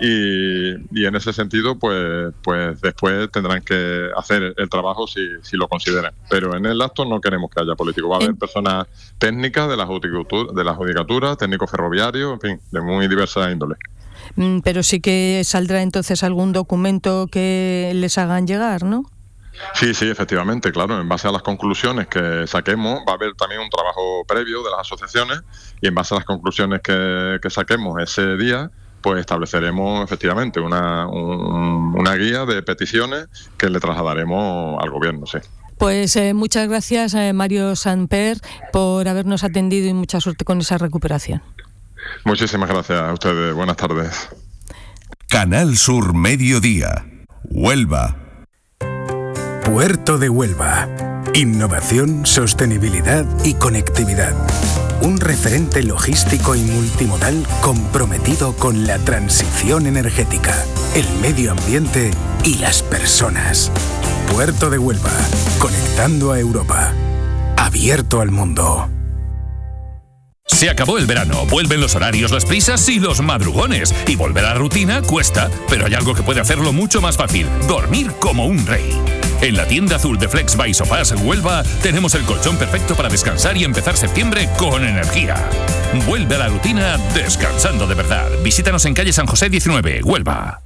y en ese sentido pues después tendrán que hacer el trabajo si lo consideran. Pero en el acto no queremos que haya políticos. Va a haber personas técnicas de la judicatura, técnicos ferroviarios, en fin, de muy diversas índoles. Pero sí que saldrá entonces algún documento que les hagan llegar, ¿no? Sí, efectivamente, claro. En base a las conclusiones que saquemos, va a haber también un trabajo previo de las asociaciones, y en base a las conclusiones que saquemos ese día, pues estableceremos efectivamente una guía de peticiones que le trasladaremos al gobierno, sí. Pues muchas gracias, Mario Samper, por habernos atendido y mucha suerte con esa recuperación. Muchísimas gracias a ustedes. Buenas tardes. Canal Sur Mediodía, Huelva. Puerto de Huelva. Innovación, sostenibilidad y conectividad. Un referente logístico y multimodal comprometido con la transición energética, el medio ambiente y las personas. Puerto de Huelva, conectando a Europa. Abierto al mundo. Se acabó el verano, vuelven los horarios, las prisas y los madrugones. Y volver a la rutina cuesta, pero hay algo que puede hacerlo mucho más fácil: dormir como un rey. En la tienda azul de Flex by Sofás Huelva tenemos el colchón perfecto para descansar y empezar septiembre con energía. Vuelve a la rutina descansando de verdad. Visítanos en calle San José 19, Huelva.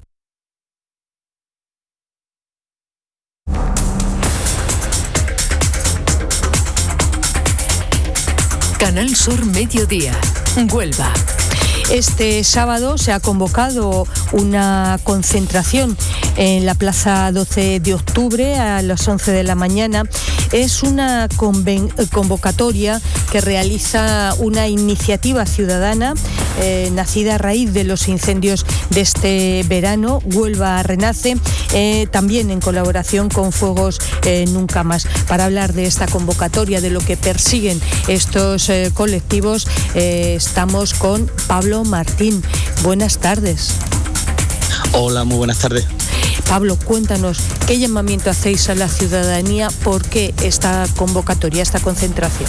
Canal Sur Mediodía, Huelva. Este sábado se ha convocado una concentración en la Plaza 12 de Octubre a las 11 de la mañana. Es una convocatoria que realiza una iniciativa ciudadana nacida a raíz de los incendios de este verano. Huelva Renace, también en colaboración con Fuegos Nunca Más. Para hablar de esta convocatoria, de lo que persiguen estos colectivos, estamos con Pablo Martín. Buenas tardes. Hola, muy buenas tardes. Pablo, cuéntanos, ¿qué llamamiento hacéis a la ciudadanía? ¿Por qué esta convocatoria, esta concentración?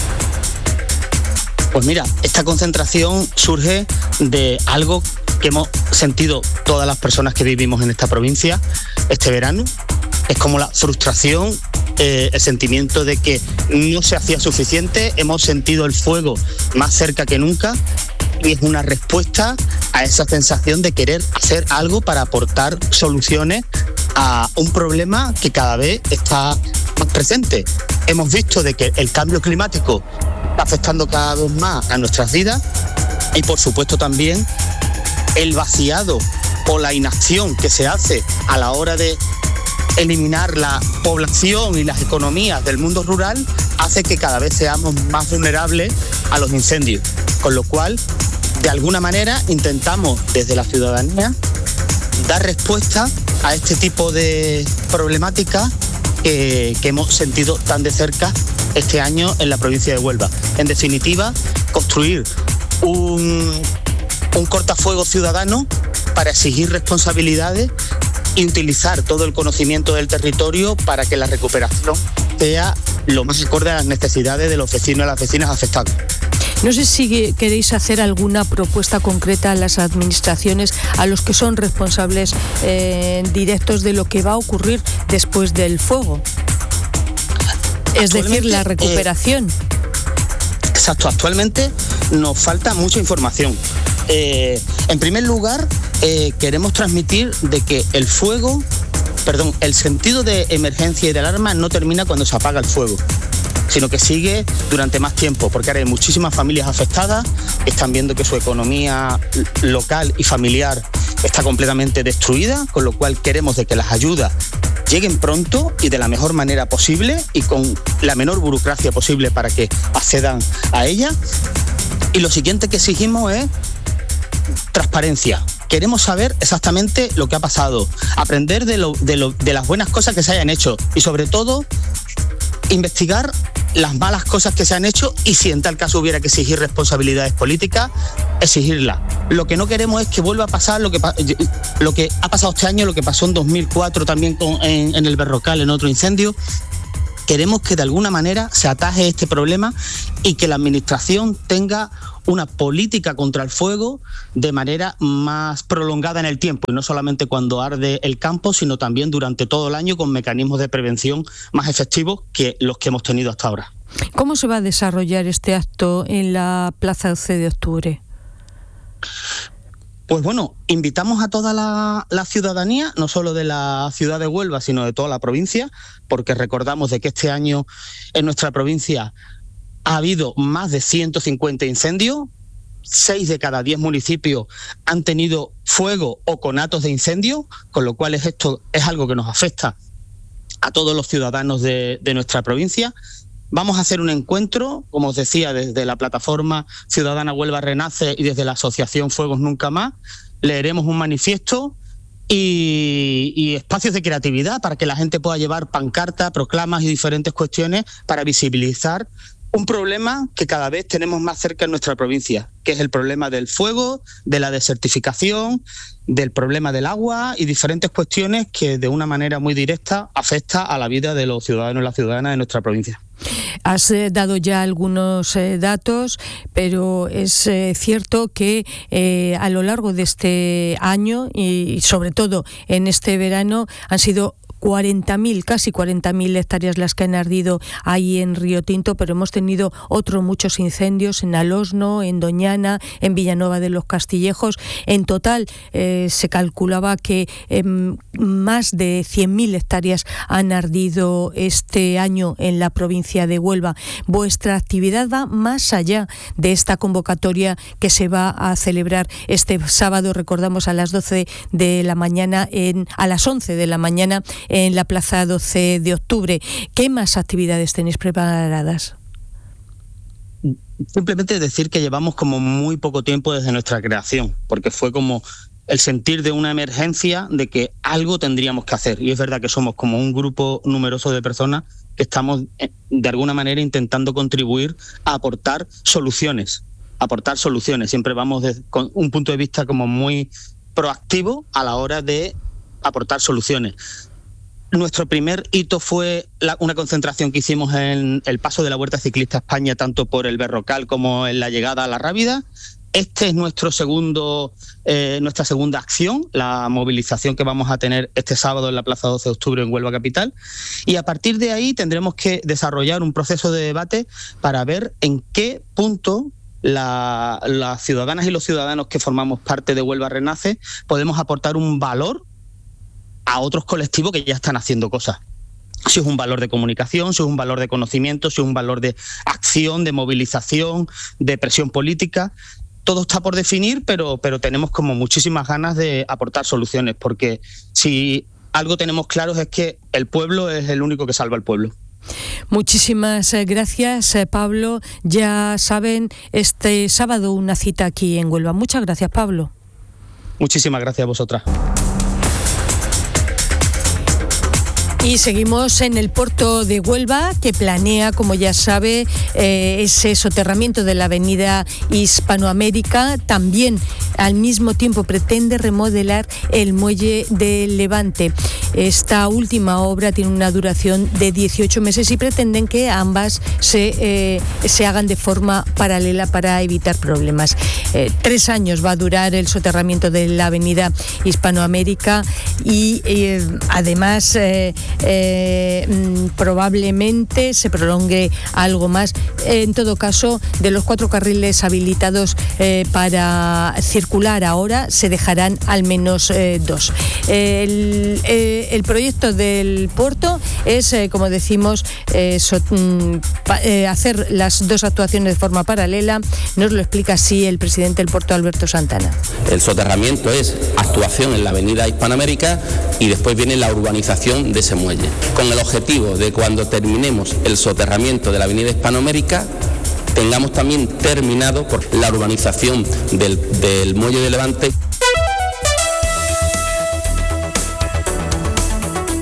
Pues mira, esta concentración surge de algo que hemos sentido todas las personas que vivimos en esta provincia este verano. Es como la frustración, el sentimiento de que no se hacía suficiente. Hemos sentido el fuego más cerca que nunca, y es una respuesta a esa sensación de querer hacer algo para aportar soluciones a un problema que cada vez está más presente. Hemos visto de que el cambio climático está afectando cada vez más a nuestras vidas, y por supuesto también el vaciado o la inacción que se hace a la hora de eliminar la población y las economías del mundo rural hace que cada vez seamos más vulnerables a los incendios. Con lo cual, de alguna manera, intentamos desde la ciudadanía dar respuesta a este tipo de problemática que hemos sentido tan de cerca este año en la provincia de Huelva. En definitiva, construir un cortafuegos ciudadano para exigir responsabilidades y utilizar todo el conocimiento del territorio para que la recuperación sea lo más acorde a las necesidades de los vecinos y las vecinas afectados. No sé si queréis hacer alguna propuesta concreta a las administraciones, a los que son responsables directos de lo que va a ocurrir después del fuego. Es decir, la recuperación. Exacto, actualmente nos falta mucha información. En primer lugar, queremos transmitir de que el sentido de emergencia y de alarma no termina cuando se apaga el fuego, sino que sigue durante más tiempo, porque ahora hay muchísimas familias afectadas, están viendo que su economía local y familiar está completamente destruida, con lo cual queremos de que las ayudas lleguen pronto y de la mejor manera posible y con la menor burocracia posible para que accedan a ella. Y lo siguiente que exigimos es transparencia. Queremos saber exactamente lo que ha pasado, aprender de las buenas cosas que se hayan hecho y sobre todo investigar las malas cosas que se han hecho, y si en tal caso hubiera que exigir responsabilidades políticas, exigirlas. Lo que no queremos es que vuelva a pasar lo que ha pasado este año, lo que pasó en 2004 también en el Berrocal, en otro incendio, queremos que de alguna manera se ataje este problema y que la Administración tenga una política contra el fuego de manera más prolongada en el tiempo, y no solamente cuando arde el campo, sino también durante todo el año con mecanismos de prevención más efectivos que los que hemos tenido hasta ahora. ¿Cómo se va a desarrollar este acto en la Plaza 12 de Octubre? Pues bueno, invitamos a toda la ciudadanía, no solo de la ciudad de Huelva, sino de toda la provincia, porque recordamos de que este año en nuestra provincia ha habido más de 150 incendios, 6 de cada 10 municipios han tenido fuego o conatos de incendio, con lo cual esto es algo que nos afecta a todos los ciudadanos de nuestra provincia. Vamos a hacer un encuentro, como os decía, desde la plataforma ciudadana Huelva Renace y desde la asociación Fuegos Nunca Más. Leeremos un manifiesto y espacios de creatividad para que la gente pueda llevar pancartas, proclamas y diferentes cuestiones para visibilizar un problema que cada vez tenemos más cerca en nuestra provincia, que es el problema del fuego, de la desertificación, del problema del agua y diferentes cuestiones que de una manera muy directa afecta a la vida de los ciudadanos y las ciudadanas de nuestra provincia. Has dado ya algunos datos, pero es cierto que a lo largo de este año y sobre todo en este verano han sido 40.000, casi 40.000 hectáreas las que han ardido ahí en Río Tinto, pero hemos tenido muchos incendios en Alosno, en Doñana, en Villanueva de los Castillejos. En total se calculaba que más de 100.000 hectáreas han ardido este año en la provincia de Huelva. Vuestra actividad va más allá de esta convocatoria que se va a celebrar este sábado, recordamos, a las 12 de la mañana, a las 11 de la mañana, en la Plaza 12 de Octubre. ¿Qué más actividades tenéis preparadas? Simplemente decir que llevamos como muy poco tiempo desde nuestra creación, porque fue como el sentir de una emergencia de que algo tendríamos que hacer. Y es verdad que somos como un grupo numeroso de personas que estamos de alguna manera intentando contribuir a aportar soluciones. Siempre vamos con un punto de vista como muy proactivo a la hora de aportar soluciones. Nuestro primer hito fue una concentración que hicimos en el paso de la Vuelta Ciclista a España, tanto por el Berrocal como en la llegada a La Rábida. Este es nuestra segunda acción, la movilización que vamos a tener este sábado en la Plaza 12 de Octubre en Huelva Capital. Y a partir de ahí tendremos que desarrollar un proceso de debate para ver en qué punto las ciudadanas y los ciudadanos que formamos parte de Huelva Renace podemos aportar un valor a otros colectivos que ya están haciendo cosas. Si es un valor de comunicación, si es un valor de conocimiento, si es un valor de acción, de movilización, de presión política. Todo está por definir, pero tenemos como muchísimas ganas de aportar soluciones, porque si algo tenemos claro es que el pueblo es el único que salva al pueblo. Muchísimas gracias, Pablo. Ya saben, este sábado una cita aquí en Huelva. Muchas gracias, Pablo. Muchísimas gracias a vosotras. Y seguimos en el puerto de Huelva, que planea, como ya sabe, ese soterramiento de la avenida Hispanoamérica. También, al mismo tiempo, pretende remodelar el muelle de Levante. Esta última obra tiene una duración de 18 meses y pretenden que ambas se hagan de forma paralela para evitar problemas. 3 años va a durar el soterramiento de la avenida Hispanoamérica y además probablemente se prolongue algo más. En todo caso, de los 4 carriles habilitados para circular ahora, se dejarán al menos 2. El proyecto del puerto es, como decimos, hacer las 2 actuaciones de forma paralela. Nos lo explica así el presidente del puerto, Alberto Santana. El soterramiento es actuación en la avenida Hispanoamérica y después viene la urbanización de ese muelle, con el objetivo de cuando terminemos el soterramiento de la avenida Hispanoamérica tengamos también terminado por la urbanización del muelle de Levante. Y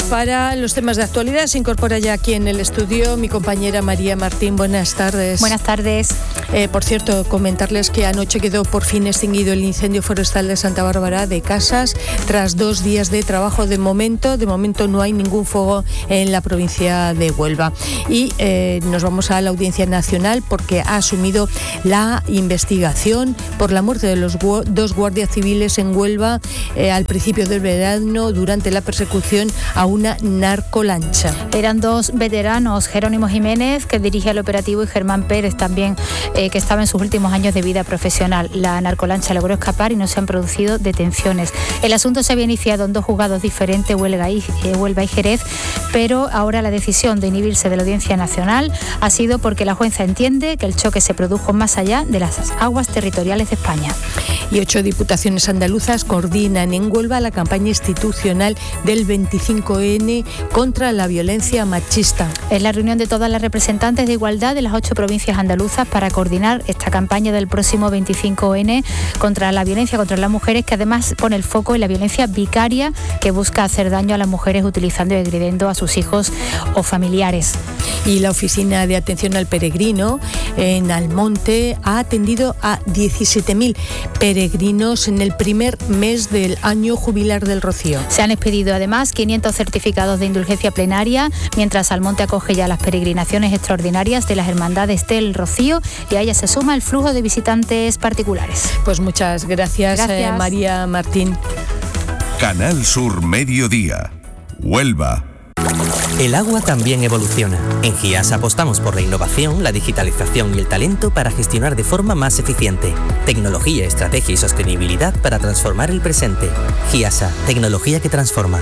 Para los temas de actualidad se incorpora ya aquí en el estudio mi compañera María Martín. Buenas tardes. Buenas tardes. Por cierto, comentarles que anoche quedó por fin extinguido el incendio forestal de Santa Bárbara de Casas tras 2 días de trabajo. De momento no hay ningún fuego en la provincia de Huelva. Y nos vamos a la Audiencia Nacional porque ha asumido la investigación por la muerte de los 2 guardias civiles en Huelva al principio del verano durante la persecución a una narcolancha. Eran 2 veteranos, Jerónimo Jiménez, que dirige el operativo, y Germán Pérez también, que estaba en sus últimos años de vida profesional. La narcolancha logró escapar y no se han producido detenciones. El asunto se había iniciado en 2 juzgados diferentes, Huelva y Jerez, pero ahora la decisión de inhibirse de la Audiencia Nacional ha sido porque la jueza entiende que el choque se produjo más allá de las aguas territoriales de España. Y 8 diputaciones andaluzas coordinan en Huelva la campaña institucional del 25N contra la violencia machista. Es la reunión de todas las representantes de igualdad de las 8 provincias andaluzas para coordinar esta campaña del próximo 25N contra la violencia contra las mujeres, que además pone el foco en la violencia vicaria que busca hacer daño a las mujeres utilizando y agrediendo a sus hijos o familiares. Y la Oficina de Atención al Peregrino en Almonte ha atendido a 17.000 peregrinos en el primer mes del año jubilar del Rocío. Se han expedido además 500 certificados de indulgencia plenaria, mientras Almonte acoge ya las peregrinaciones extraordinarias de las hermandades del Rocío, y a ella se suma el flujo de visitantes particulares. Pues muchas gracias. María Martín. Canal Sur Mediodía, Huelva. El agua también evoluciona. En GIAS apostamos por la innovación, la digitalización y el talento para gestionar de forma más eficiente. Tecnología, estrategia y sostenibilidad para transformar el presente. GIASA, tecnología que transforma.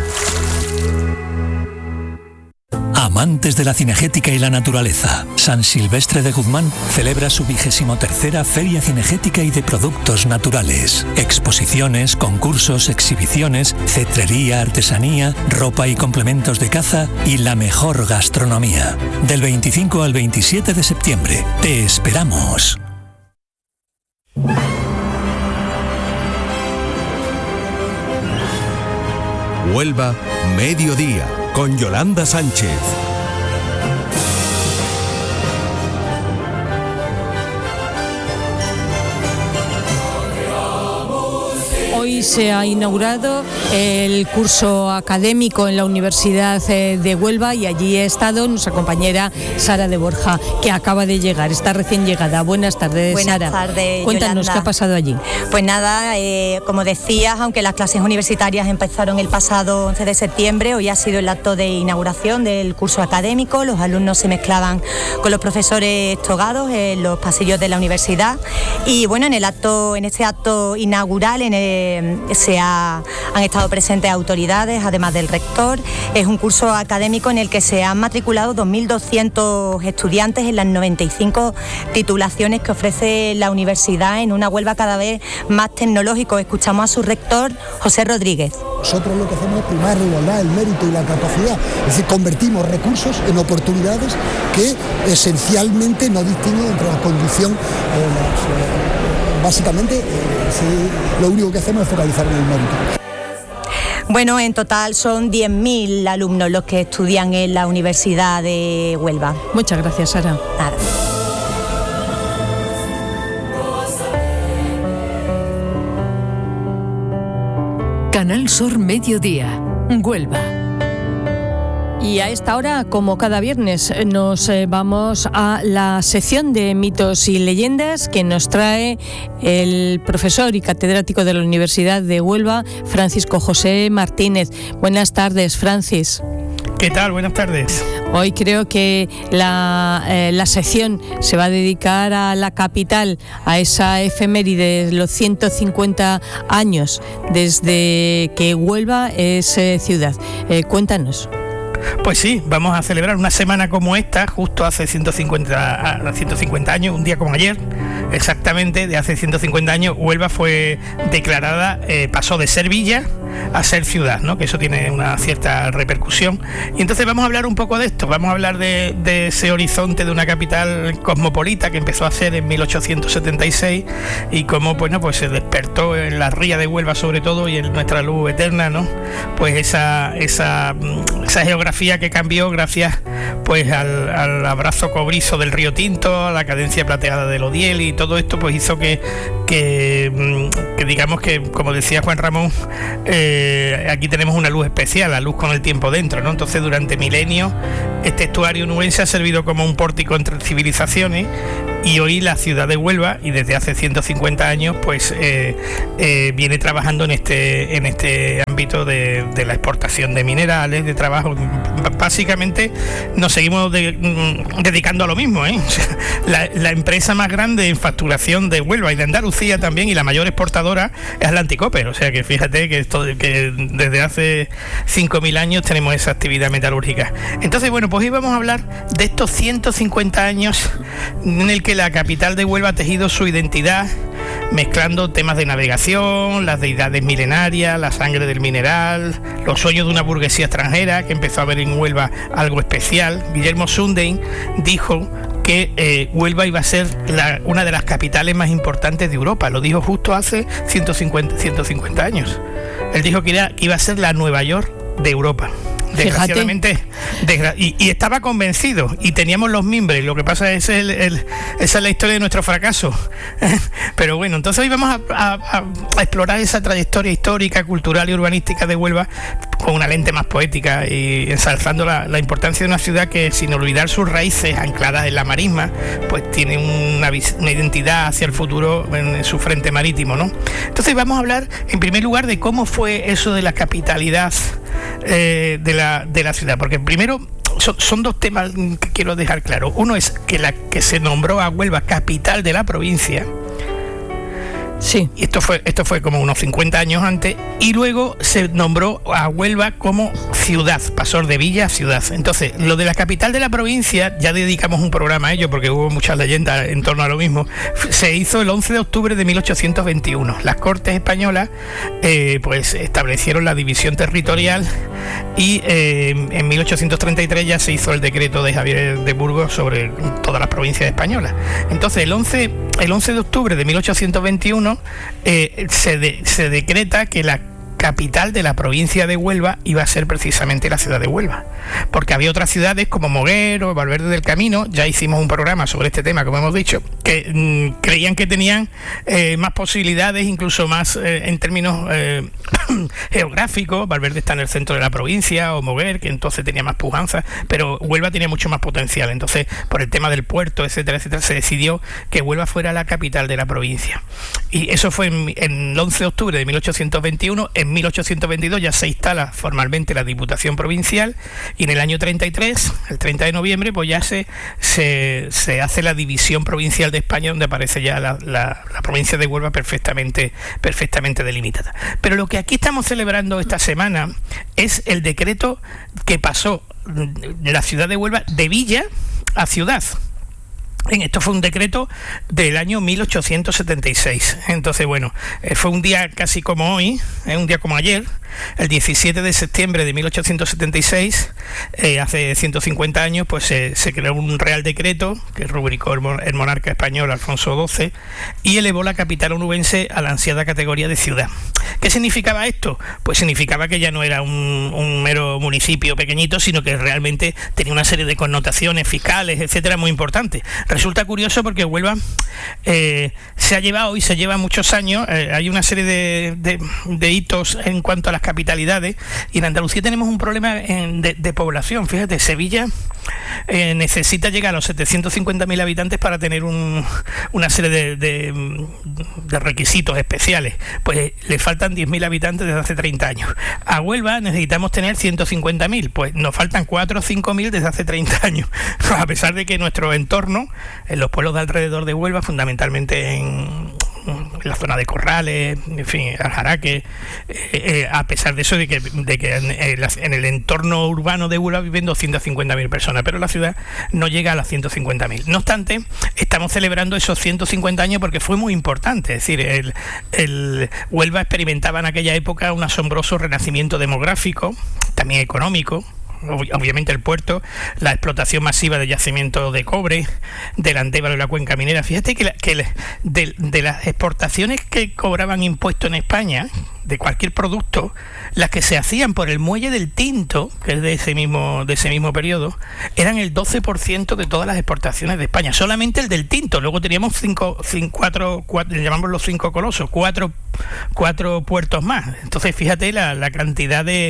Amantes de la cinegética y la naturaleza, San Silvestre de Guzmán celebra su 23ª Feria Cinegética y de Productos Naturales. Exposiciones, concursos, exhibiciones, cetrería, artesanía, ropa y complementos de caza y la mejor gastronomía. Del 25 al 27 de septiembre. Te esperamos. Huelva, mediodía, con Yolanda Sánchez. Hoy se ha inaugurado el curso académico en la Universidad de Huelva y allí ha estado nuestra compañera Sara de Borja, que acaba de llegar, está recién llegada. Buenas tardes, Sara. Buenas tardes, Cuéntanos, Yolanda. ¿qué ha pasado allí? Pues nada, como decías, aunque las clases universitarias empezaron el pasado 11 de septiembre, hoy ha sido el acto de inauguración del curso académico. Los alumnos se mezclaban con los profesores togados en los pasillos de la universidad y bueno, en este acto inaugural han estado presentes autoridades, además del rector. Es un curso académico en el que se han matriculado 2.200 estudiantes en las 95 titulaciones que ofrece la universidad en una Huelva cada vez más tecnológico. Escuchamos a su rector, José Rodríguez. Nosotros lo que hacemos es primar la igualdad, el mérito y la capacidad, es decir, convertimos recursos en oportunidades que esencialmente no distinguen entre la condición básicamente, lo único que hacemos es focalizar en el mérito. Bueno, en total son 10.000 alumnos los que estudian en la Universidad de Huelva. Muchas gracias, Sara. Nada. Canal Sur Mediodía, Huelva. Y a esta hora, como cada viernes, nos vamos a la sección de mitos y leyendas que nos trae el profesor y catedrático de la Universidad de Huelva, Francisco José Martínez. Buenas tardes, Francis. ¿Qué tal? Buenas tardes. Hoy creo que la sección se va a dedicar a la capital, a esa efeméride de los 150 años desde que Huelva es ciudad. Cuéntanos. Pues sí, vamos a celebrar una semana como esta, justo hace 150 años, un día como ayer, exactamente, de hace 150 años, Huelva fue declarada, pasó de ser villa a ser ciudad, ¿no? Que eso tiene una cierta repercusión. Y entonces vamos a hablar un poco de esto, vamos a hablar de ese horizonte de una capital cosmopolita que empezó a ser en 1876 y cómo, bueno, pues se despertó en la ría de Huelva sobre todo y en nuestra luz eterna, ¿no? Pues esa geografía que cambió gracias pues al abrazo cobrizo del río Tinto, a la cadencia plateada del Odiel, y todo esto pues hizo que digamos que, como decía Juan Ramón, aquí tenemos una luz especial, la luz con el tiempo dentro, ¿no? Entonces durante milenios este estuario nubense ha servido como un pórtico entre civilizaciones, y hoy la ciudad de Huelva, y desde hace 150 años, pues viene trabajando en este ámbito de la exportación de minerales, de trabajo. Básicamente nos seguimos dedicando a lo mismo, ¿eh? La empresa más grande en facturación de Huelva y de Andalucía también, y la mayor exportadora, es Atlantic-Copper. O sea que fíjate que desde hace 5.000 años tenemos esa actividad metalúrgica. Entonces, bueno, pues hoy vamos a hablar de estos 150 años en el que la capital de Huelva ha tejido su identidad, mezclando temas de navegación, las deidades milenarias, la sangre del mineral, los sueños de una burguesía extranjera que empezó a ver en Huelva algo especial. Guillermo Sundin dijo que Huelva iba a ser una de las capitales más importantes de Europa. Lo dijo justo hace 150 años. Él dijo que iba a ser la Nueva York de Europa. Desgraciadamente, y estaba convencido, y teníamos los mimbres. Lo que pasa es esa es la historia de nuestro fracaso. Pero bueno, entonces hoy vamos a explorar esa trayectoria histórica, cultural y urbanística de Huelva con una lente más poética, y ensalzando la importancia de una ciudad que, sin olvidar sus raíces ancladas en la marisma, pues tiene una identidad hacia el futuro en su frente marítimo, ¿no? Entonces vamos a hablar en primer lugar de cómo fue eso de la capitalidad de la ciudad, porque primero son dos temas que quiero dejar claro. Uno es que se nombró a Huelva capital de la provincia. Sí. Y esto fue como unos 50 años antes, y luego se nombró a Huelva como ciudad, pasó de villa a ciudad. Entonces, lo de la capital de la provincia, ya dedicamos un programa a ello porque hubo muchas leyendas en torno a lo mismo. Se hizo el 11 de octubre de 1821. Las Cortes españolas pues establecieron la división territorial, y en 1833 ya se hizo el decreto de Javier de Burgos sobre todas las provincias españolas. Entonces, el 11 de octubre de 1821 se decreta que la capital de la provincia de Huelva iba a ser precisamente la ciudad de Huelva, porque había otras ciudades como Moguer o Valverde del Camino, ya hicimos un programa sobre este tema, como hemos dicho, que creían que tenían más posibilidades, incluso más en términos geográficos. Valverde está en el centro de la provincia, o Moguer, que entonces tenía más pujanza, pero Huelva tenía mucho más potencial. Entonces, por el tema del puerto, etcétera, etcétera, se decidió que Huelva fuera la capital de la provincia, y eso fue en el 11 de octubre de 1821. En 1822 ya se instala formalmente la Diputación Provincial, y en el año 33, el 30 de noviembre, pues ya se hace la División Provincial de España, donde aparece ya la provincia de Huelva perfectamente delimitada. Pero lo que aquí estamos celebrando esta semana es el decreto que pasó la ciudad de Huelva de villa a ciudad. Esto fue un decreto del año 1876. Entonces, bueno, fue un día casi como hoy, un día como ayer, el 17 de septiembre de 1876, hace 150 años, pues se creó un real decreto que rubricó el monarca español Alfonso XII y elevó la capital onubense a la ansiada categoría de ciudad. ¿Qué significaba esto? Pues significaba que ya no era un mero municipio pequeñito, sino que realmente tenía una serie de connotaciones fiscales, etcétera, muy importantes. Resulta curioso porque Huelva se ha llevado y se lleva muchos años, hay una serie de hitos en cuanto a las capitalidades, y en Andalucía tenemos un problema de población. Fíjate, Sevilla necesita llegar a los 750.000 habitantes para tener una serie de requisitos especiales. Pues le faltan 10.000 habitantes desde hace 30 años. A Huelva necesitamos tener 150.000, pues nos faltan 4 o 5.000 desde hace 30 años. A pesar de que nuestro entorno, en los pueblos de alrededor de Huelva, fundamentalmente en la zona de Corrales, en fin, Aljaraque, a pesar de eso, de que en el entorno urbano de Huelva viven 250.000 personas, pero la ciudad no llega a las 150.000. No obstante, estamos celebrando esos 150 años porque fue muy importante. Es decir, el Huelva experimentaba en aquella época un asombroso renacimiento demográfico, también económico. Obviamente el puerto, la explotación masiva de yacimientos de cobre, del Andévalo y la cuenca minera. Fíjate que de las exportaciones que cobraban impuestos en España, de cualquier producto, las que se hacían por el muelle del Tinto, que es de ese mismo periodo, eran el 12% de todas las exportaciones de España, solamente el del Tinto. Luego teníamos cuatro, llamamos los 5 colosos, cuatro puertos más. Entonces fíjate la cantidad de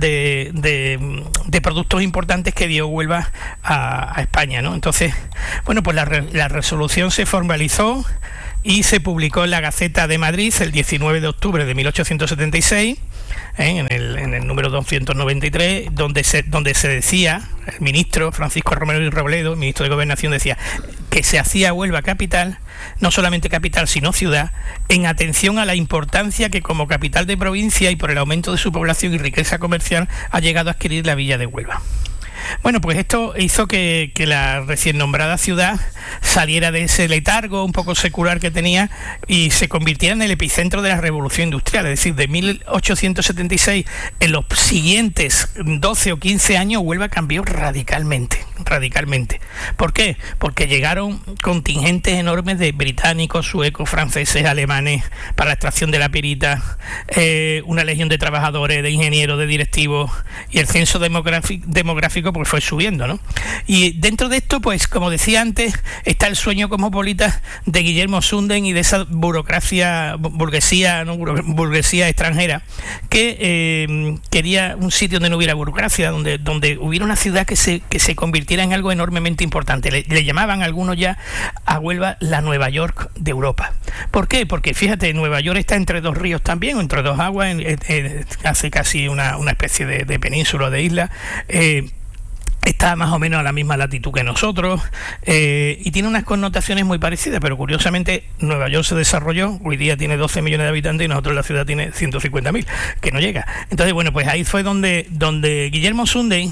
productos importantes que dio Huelva a España, ¿no? Entonces, bueno, pues la resolución se formalizó y se publicó en la Gaceta de Madrid el 19 de octubre de 1876, en el número 293, donde se decía, el ministro Francisco Romero y Robledo, el ministro de Gobernación, decía que se hacía Huelva capital, no solamente capital sino ciudad, en atención a la importancia que como capital de provincia y por el aumento de su población y riqueza comercial ha llegado a adquirir la villa de Huelva. Bueno, pues esto hizo que la recién nombrada ciudad saliera de ese letargo un poco secular que tenía y se convirtiera en el epicentro de la revolución industrial. Es decir, de 1876, en los siguientes 12 o 15 años, Huelva cambió radicalmente. ¿Por qué? Porque llegaron contingentes enormes de británicos, suecos, franceses, alemanes para la extracción de la pirita, una legión de trabajadores, de ingenieros, de directivos, y el censo demográfico pues fue subiendo, ¿no? Y dentro de esto, pues como decía antes, está el sueño cosmopolita de Guillermo Sunden y de esa burguesía extranjera que quería un sitio donde no hubiera burocracia, donde hubiera una ciudad que se convirtiera en algo enormemente importante. Le llamaban algunos ya a Huelva la Nueva York de Europa. ¿Por qué? Porque fíjate, Nueva York está entre dos ríos también, o entre dos aguas, hace casi una especie de península, de isla. Está más o menos a la misma latitud que nosotros, y tiene unas connotaciones muy parecidas, pero curiosamente Nueva York se desarrolló, hoy día tiene 12 millones de habitantes y nosotros la ciudad tiene 150.000, que no llega. Entonces, bueno, pues ahí fue donde Guillermo Sunden,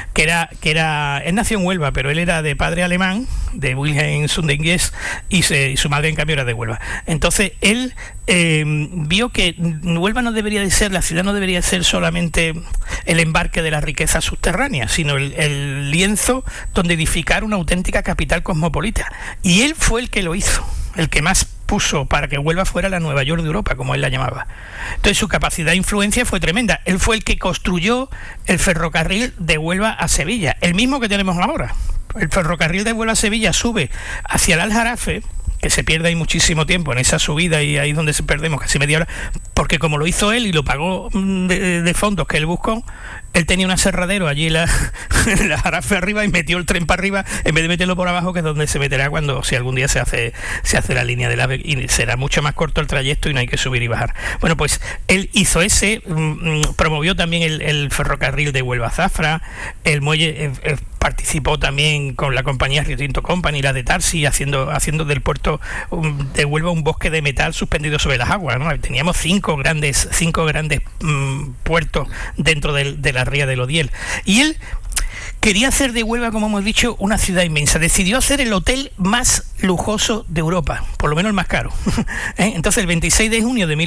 él nació en Huelva, pero él era de padre alemán, de Wilhelm Sunden-Guess, y su madre en cambio era de Huelva. Entonces él vio que Huelva no debería de ser, la ciudad no debería ser solamente el embarque de la riqueza subterránea, sino el lienzo donde edificar una auténtica capital cosmopolita. Y él fue el que lo hizo, el que más puso para que Huelva fuera la Nueva York de Europa, como él la llamaba. Entonces su capacidad de influencia fue tremenda. Él fue el que construyó el ferrocarril de Huelva a Sevilla, el mismo que tenemos ahora. El ferrocarril de Huelva a Sevilla sube hacia el Aljarafe, que se pierde ahí muchísimo tiempo en esa subida, y ahí es donde se perdemos casi media hora, porque como lo hizo él y lo pagó de fondos que él buscó, él tenía un aserradero allí en la Jarafe arriba y metió el tren para arriba en vez de meterlo por abajo, que es donde se meterá si algún día se hace la línea del AVE, y será mucho más corto el trayecto y no hay que subir y bajar. Bueno, pues él hizo promovió también el ferrocarril de Huelva-Zafra, el muelle, participó también con la compañía Rio Tinto Company, la de Tarsi, haciendo del puerto de Huelva un bosque de metal suspendido sobre las aguas, ¿no? Teníamos cinco grandes puertos dentro de la ría del Odiel. Y él quería hacer de Huelva, como hemos dicho, una ciudad inmensa. Decidió hacer el hotel más lujoso de Europa, por lo menos el más caro. Entonces, el 26 de junio de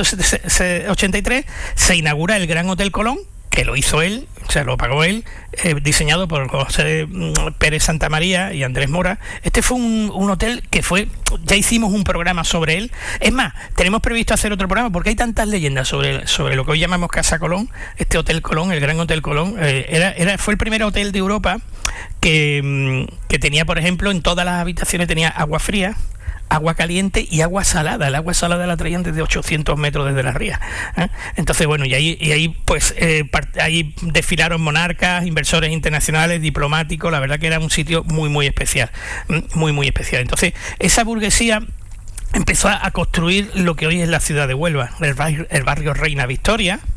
1883 se inaugura el Gran Hotel Colón, que lo hizo él, o sea, lo pagó él, diseñado por José Pérez Santamaría y Andrés Mora. Este fue un hotel que ya hicimos un programa sobre él. Es más, tenemos previsto hacer otro programa porque hay tantas leyendas sobre lo que hoy llamamos Casa Colón, este Hotel Colón, el Gran Hotel Colón. Fue el primer hotel de Europa que tenía, por ejemplo, en todas las habitaciones tenía agua fría, agua caliente y agua salada. El agua salada la traían desde 800 metros desde la ría. Entonces, bueno, y ahí ahí desfilaron monarcas, inversores internacionales, diplomáticos. La verdad que era un sitio muy, muy especial. Muy, muy especial. Entonces, esa burguesía empezó a construir lo que hoy es la ciudad de Huelva, el barrio Reina Victoria,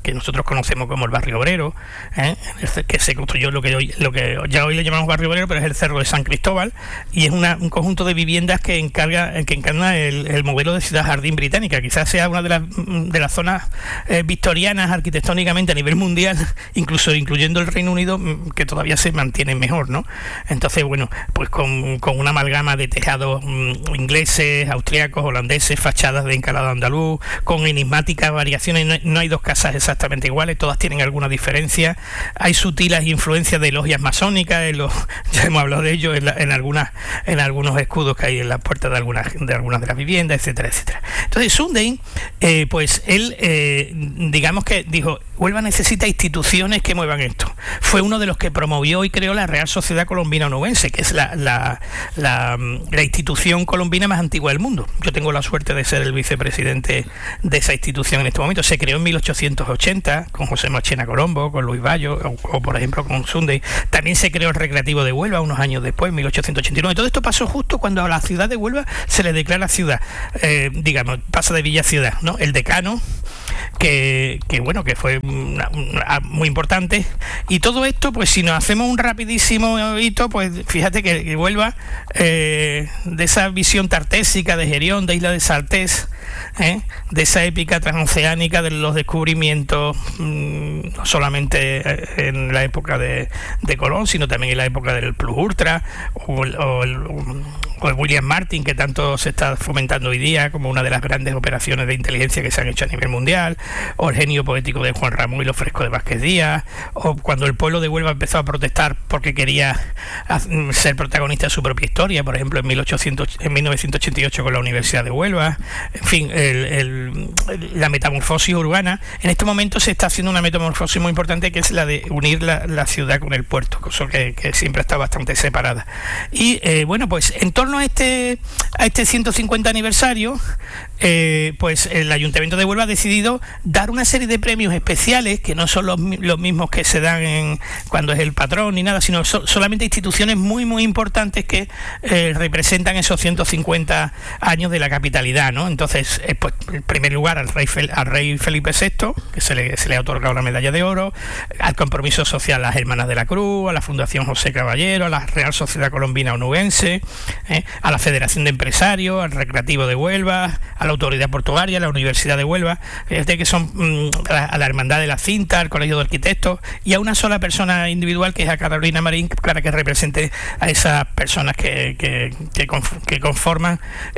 que nosotros conocemos como el barrio obrero, que se construyó lo que ya hoy le llamamos barrio obrero, pero es el Cerro de San Cristóbal, y es un conjunto de viviendas que encarna el modelo de ciudad jardín británica. Quizás sea una de las zonas victorianas arquitectónicamente a nivel mundial, incluso incluyendo el Reino Unido, que todavía se mantienen mejor, ¿no? Entonces, bueno, pues con una amalgama de tejados ingleses, austriacos, holandeses, fachadas de encalado andaluz, con enigmáticas variaciones. No hay dos casas exactamente iguales, todas tienen alguna diferencia. Hay sutiles influencias de logias masónicas, ya hemos hablado de ello en algunos escudos que hay en las puertas de algunas de las viviendas, etcétera, etcétera. Entonces Sundin, pues él, digamos que dijo, Huelva necesita instituciones que muevan esto. Fue uno de los que promovió y creó la Real Sociedad Colombina Onubense, que es la institución colombina más antigua del mundo. Yo tengo la suerte de ser el vicepresidente de esa institución en este momento. Se creó en 1880 con José Machena Colombo, con Luis Bayo o por ejemplo con Sundin. También se creó el Recreativo de Huelva unos años después, en 1889. Todo esto pasó justo cuando a la ciudad de Huelva se le declara ciudad, digamos, pasa de villa a ciudad, ¿no? El decano, que fue muy importante, y todo esto, pues si nos hacemos un rapidísimo hito, pues fíjate que Huelva, de esa visión tartésica de Gerión, de Isla de Saltés, de esa épica transoceánica de los descubrimientos, no solamente en la época de Colón, sino también en la época del Plus Ultra, o el William Martin, que tanto se está fomentando hoy día como una de las grandes operaciones de inteligencia que se han hecho a nivel mundial, o el genio poético de Juan Ramón y lo fresco de Vázquez Díaz, o cuando el pueblo de Huelva empezó a protestar porque quería ser protagonista de su propia historia, por ejemplo en 1988 con la Universidad de Huelva. En fin, la metamorfosis urbana. En este momento se está haciendo una metamorfosis muy importante, que es la de unir la ciudad con el puerto, cosa que siempre está bastante separada. Y bueno, pues en torno a este 150 aniversario, pues el Ayuntamiento de Huelva ha decidido dar una serie de premios especiales, que no son los mismos que se dan cuando es el patrón ni nada, sino solamente instituciones muy muy importantes que representan esos 150 años de la capitalidad, ¿no? Entonces, pues en primer lugar al rey Felipe VI, que se le ha otorgado la medalla de oro, al Compromiso Social Las Hermanas de la Cruz, a la Fundación José Caballero, a la Real Sociedad Colombina Onubense, a la Federación de Empresarios, al Recreativo de Huelva, a la Autoridad Portuaria, a la Universidad de Huelva, que son a la Hermandad de la Cinta, al Colegio de Arquitectos, y a una sola persona individual, que es a Carolina Marín, para que represente a esas personas que conforman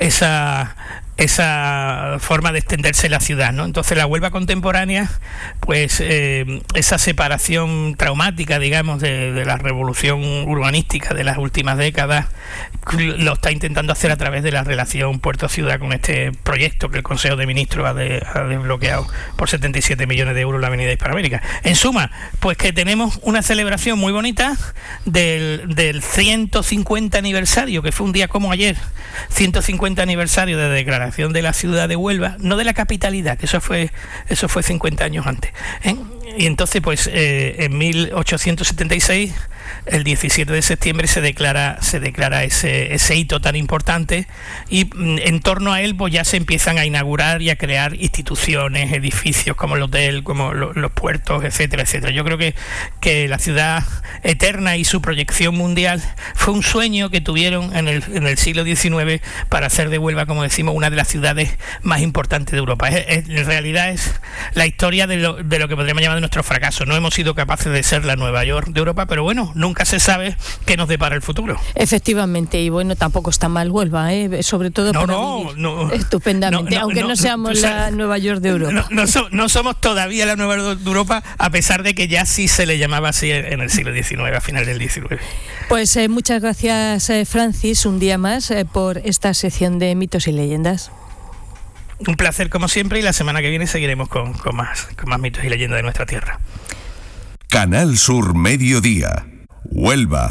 esa forma de extenderse la ciudad, ¿no? Entonces la Huelva contemporánea, pues esa separación traumática, digamos, de la revolución urbanística de las últimas décadas, lo está intentando hacer a través de la relación puerto-ciudad, con este proyecto que el Consejo de Ministros ha desbloqueado por 77 millones de euros la Avenida Hispanoamérica. En suma, pues que tenemos una celebración muy bonita del 150 aniversario, que fue un día como ayer, 150 aniversario de declaración de la ciudad de Huelva, no de la capitalidad, que eso fue 50 años antes, Y entonces, pues en 1876, el 17 de septiembre, se declara ese hito tan importante, y en torno a él pues ya se empiezan a inaugurar y a crear instituciones, edificios como el hotel, como los puertos, etcétera, etcétera. Yo creo que la ciudad eterna y su proyección mundial fue un sueño que tuvieron en el siglo XIX para hacer de Huelva, como decimos, una de las ciudades más importantes de Europa. En realidad es la historia de lo que podríamos llamar de nuestro fracaso. No hemos sido capaces de ser la Nueva York de Europa, pero bueno, nunca se sabe qué nos depara el futuro. Efectivamente, y bueno, tampoco está mal Huelva, sobre todo no, estupendamente, aunque no seamos la Nueva York de Europa. No somos todavía la Nueva York de Europa, a pesar de que ya sí se le llamaba así en el siglo XIX, a final del XIX. Pues muchas gracias, Francis, un día más por esta sección de mitos y leyendas. Un placer como siempre, y la semana que viene seguiremos con más mitos y leyendas de nuestra tierra. Canal Sur Mediodía, Huelva.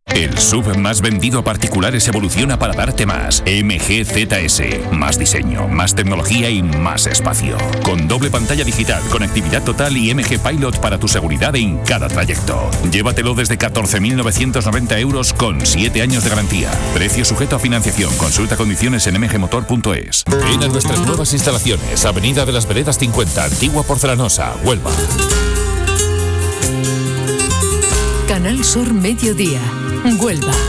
El SUV más vendido a particulares evoluciona para darte más. MG ZS. Más diseño, más tecnología y más espacio. Con doble pantalla digital, conectividad total y MG Pilot para tu seguridad en cada trayecto. Llévatelo desde 14.990 euros con 7 años de garantía. Precio sujeto a financiación. Consulta condiciones en mgmotor.es. Ven a nuestras nuevas instalaciones. Avenida de las Veredas 50, Antigua Porcelanosa, Huelva. Canal Sur Mediodía, Huelva.